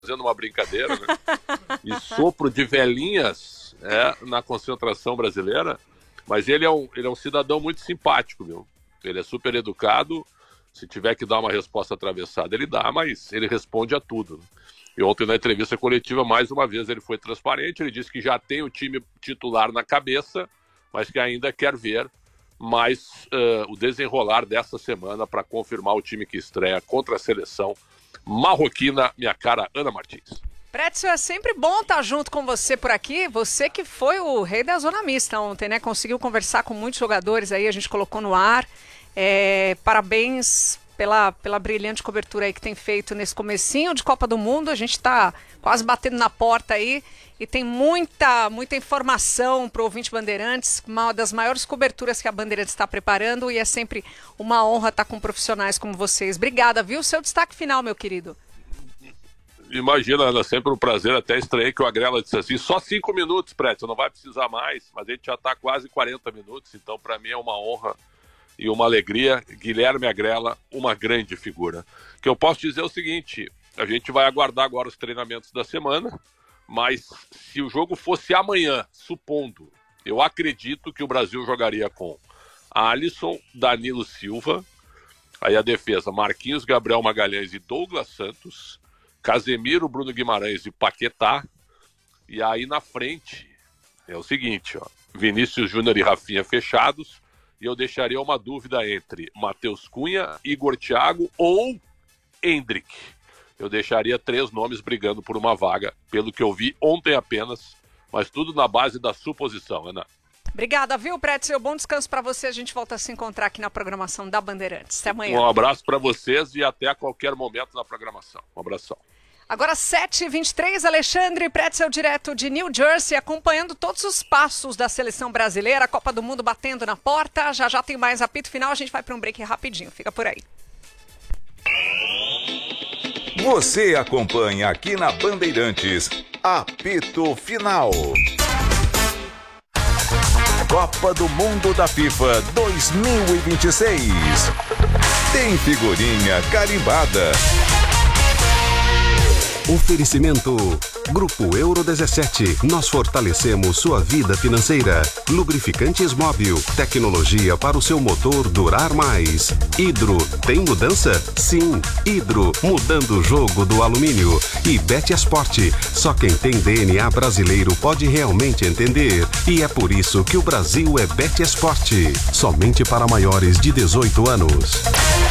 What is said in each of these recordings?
fazendo uma brincadeira, né? E sopro de velhinhas na concentração brasileira. Mas ele é um cidadão muito simpático, viu? Ele é super educado. Se tiver que dar uma resposta atravessada, ele dá, mas ele responde a tudo. E ontem, na entrevista coletiva, mais uma vez, ele foi transparente. Ele disse que já tem o time titular na cabeça, mas que ainda quer ver mais o desenrolar dessa semana para confirmar o time que estreia contra a seleção marroquina, minha cara Ana Martins. Pretzel, é sempre bom estar junto com você por aqui. Você que foi o rei da zona mista ontem, né? Conseguiu conversar com muitos jogadores aí, a gente colocou no ar. Parabéns pela brilhante cobertura aí que tem feito nesse comecinho de Copa do Mundo. A gente está quase batendo na porta aí e tem muita informação para o ouvinte Bandeirantes, uma das maiores coberturas que a Bandeirantes está preparando, e é sempre uma honra estar com profissionais como vocês. Obrigada, viu? Seu destaque final, meu querido. Imagina, Ana, sempre um prazer. Até estranhei que o Agrela disse assim, só 5 minutos, Pretzel, não vai precisar mais, mas a gente já está quase 40 minutos, então para mim é uma honra e uma alegria. Guilherme Agrela, uma grande figura. O que eu posso dizer é o seguinte, a gente vai aguardar agora os treinamentos da semana, mas se o jogo fosse amanhã, supondo, eu acredito que o Brasil jogaria com Alisson, Danilo Silva, aí a defesa Marquinhos, Gabriel Magalhães e Douglas Santos, Casemiro, Bruno Guimarães e Paquetá, e aí na frente é o seguinte, Vinícius Júnior e Rafinha fechados, e eu deixaria uma dúvida entre Matheus Cunha, Igor Thiago ou Endrick. Eu deixaria 3 nomes brigando por uma vaga, pelo que eu vi ontem apenas, mas tudo na base da suposição, Ana. Obrigada, viu, Pretzel? Bom descanso para você. A gente volta a se encontrar aqui na programação da Bandeirantes. Até amanhã. Um abraço para vocês e até a qualquer momento na programação. Um abração. Agora 7h23, Alexandre Pretzel, direto de New Jersey, acompanhando todos os passos da seleção brasileira, a Copa do Mundo batendo na porta. Já tem mais apito final, a gente vai para um break rapidinho. Fica por aí. Você acompanha aqui na Bandeirantes, apito final. Copa do Mundo da FIFA 2026. Tem figurinha carimbada. Oferecimento Grupo Euro 17. Nós fortalecemos sua vida financeira. Lubrificantes Móbil. Tecnologia para o seu motor durar mais. Hidro. Tem mudança? Sim. Hidro. Mudando o jogo do alumínio. E Betesport. Só quem tem DNA brasileiro pode realmente entender. E é por isso que o Brasil é Betesport. Somente para maiores de 18 anos.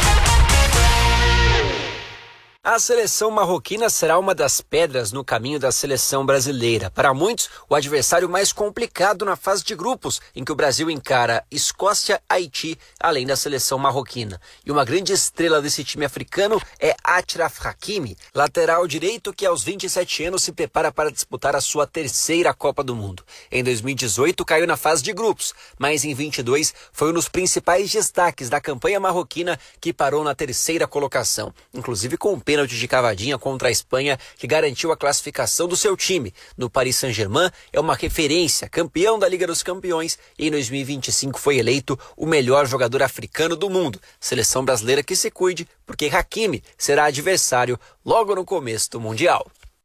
A seleção marroquina será uma das pedras no caminho da seleção brasileira. Para muitos, o adversário mais complicado na fase de grupos, em que o Brasil encara Escócia, Haiti, além da seleção marroquina. E uma grande estrela desse time africano é Achraf Hakimi, lateral direito que aos 27 anos se prepara para disputar a sua 3ª Copa do Mundo. Em 2018 caiu na fase de grupos, mas em 22 foi um dos principais destaques da campanha marroquina, que parou na 3ª colocação, inclusive com o pênalti de cavadinha contra a Espanha, que garantiu a classificação do seu time. No Paris Saint-Germain é uma referência, campeão da Liga dos Campeões, e em 2025 foi eleito o melhor jogador africano do mundo. Seleção brasileira que se cuide, porque Hakimi será adversário logo no começo do Mundial.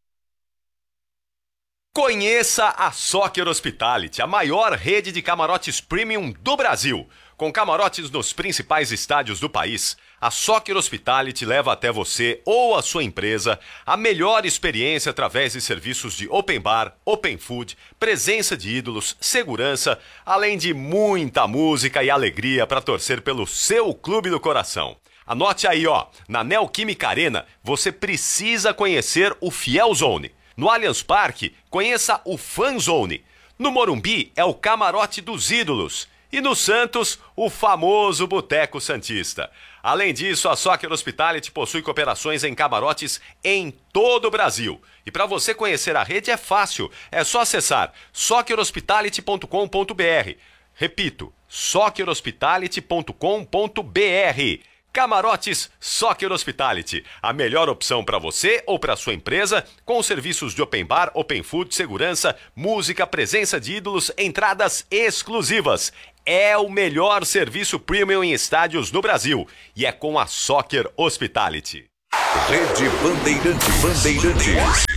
Conheça a Soccer Hospitality, a maior rede de camarotes premium do Brasil. Com camarotes nos principais estádios do país, a Soccer Hospitality leva até você ou a sua empresa a melhor experiência através de serviços de open bar, open food, presença de ídolos, segurança, além de muita música e alegria para torcer pelo seu clube do coração. Anote aí, na Neoquímica Arena você precisa conhecer o Fiel Zone. No Allianz Parque, conheça o Fan Zone. No Morumbi é o Camarote dos Ídolos. E no Santos, o famoso Boteco Santista. Além disso, a Soccer Hospitality possui cooperações em camarotes em todo o Brasil. E para você conhecer a rede é fácil, é só acessar soccerhospitality.com.br. Repito, soccerhospitality.com.br. Camarotes Soccer Hospitality, a melhor opção para você ou para sua empresa, com serviços de open bar, open food, segurança, música, presença de ídolos, entradas exclusivas. É o melhor serviço premium em estádios no Brasil e é com a Soccer Hospitality. Rede Bandeirantes.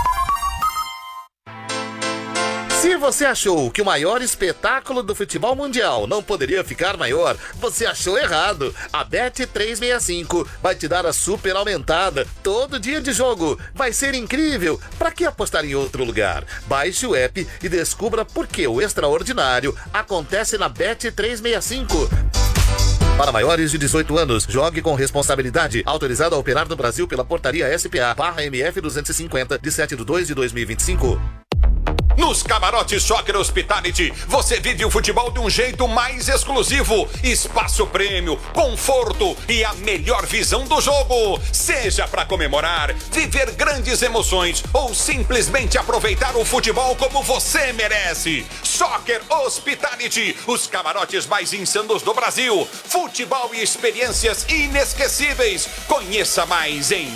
Se você achou que o maior espetáculo do futebol mundial não poderia ficar maior, você achou errado. A Bet365 vai te dar a super aumentada todo dia de jogo. Vai ser incrível. Para que apostar em outro lugar? Baixe o app e descubra por que o extraordinário acontece na Bet365. Para maiores de 18 anos, jogue com responsabilidade. Autorizado a operar no Brasil pela Portaria SPA/MF 250, de 7/2/2025. Nos camarotes Soccer Hospitality, você vive o futebol de um jeito mais exclusivo. Espaço prêmio, conforto e a melhor visão do jogo. Seja para comemorar, viver grandes emoções ou simplesmente aproveitar o futebol como você merece. Soccer Hospitality, os camarotes mais insanos do Brasil. Futebol e experiências inesquecíveis. Conheça mais em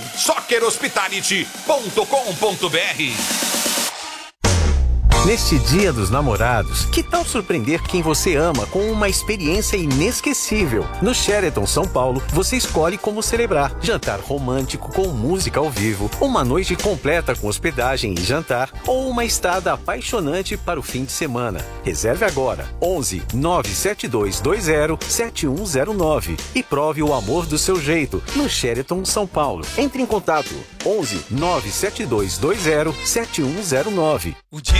soccerhospitality.com.br. Neste Dia dos Namorados, que tal surpreender quem você ama com uma experiência inesquecível? No Sheraton São Paulo, você escolhe como celebrar. Jantar romântico com música ao vivo, uma noite completa com hospedagem e jantar, ou uma estada apaixonante para o fim de semana. Reserve agora, 11 97220 7109 e prove o amor do seu jeito no Sheraton São Paulo. Entre em contato, 11 97220 7109. O dia